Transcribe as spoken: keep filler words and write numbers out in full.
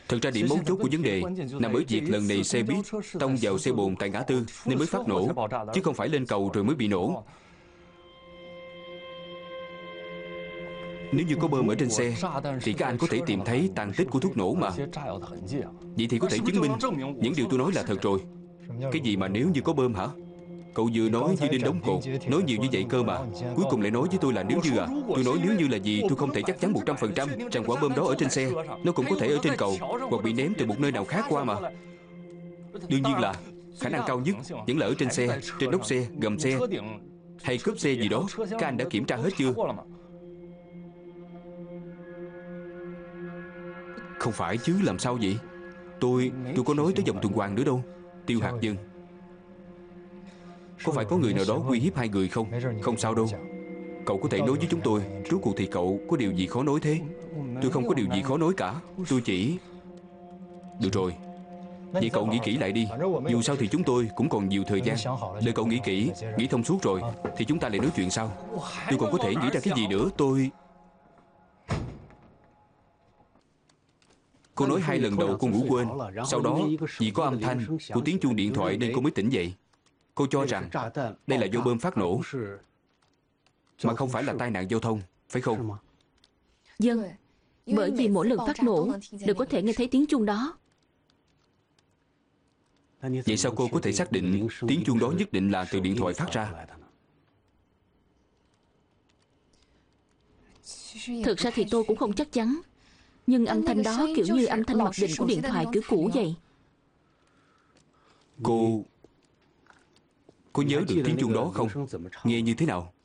Thực ra điểm mấu chốt của vấn đề nằm ở việc lần này xe buýt tông vào xe bồn tại ngã tư nên mới phát nổ, chứ không phải lên cầu rồi mới bị nổ. Nếu như có bơm ở trên xe thì các anh có thể tìm thấy tàn tích của thuốc nổ mà. Vậy thì có thể chứng minh những điều tôi nói là thật rồi. Cái gì mà nếu như có bơm hả? Cậu vừa nói như đinh đóng cột, nói nhiều như vậy cơ mà. Cuối cùng lại nói với tôi là nếu như à. Tôi nói nếu như là gì tôi không thể chắc chắn một trăm phần trăm rằng quả bơm đó ở trên xe. Nó cũng có thể ở trên cầu hoặc bị ném từ một nơi nào khác qua mà. Đương nhiên là khả năng cao nhất vẫn là ở trên xe, trên nóc xe, gầm xe hay cốp xe gì đó. Các anh đã kiểm tra hết chưa? Không phải chứ, làm sao vậy? Tôi, tôi có nói tới vòng tuần hoàn nữa đâu. Tiêu Hạt Dương, có phải có người nào đó uy hiếp hai người không? Không sao đâu. Cậu có thể nói với chúng tôi rốt cuộc thì cậu có điều gì khó nói thế? Tôi không có điều gì khó nói cả. Tôi chỉ... Được rồi, vậy cậu nghĩ kỹ lại đi. Dù sao thì chúng tôi cũng còn nhiều thời gian. Đợi cậu nghĩ kỹ, nghĩ thông suốt rồi thì chúng ta lại nói chuyện sau. Tôi còn có thể nghĩ ra cái gì nữa. Tôi... Cô nói hai lần đầu cô ngủ quên. Sau đó vì có âm thanh của tiếng chuông điện thoại nên cô mới tỉnh dậy. Cô cho rằng đây là do bơm phát nổ mà không phải là tai nạn giao thông, phải không? Vâng. Bởi vì mỗi lần phát nổ đều có thể nghe thấy tiếng chuông đó. Vậy sao cô có thể xác định tiếng chuông đó nhất định là từ điện thoại phát ra? Thực ra thì tôi cũng không chắc chắn. Nhưng âm thanh đó kiểu như âm thanh mặc định của điện thoại kiểu cũ vậy. Cô... Cô nhớ được tiếng chuông đó không? Nghe như thế nào?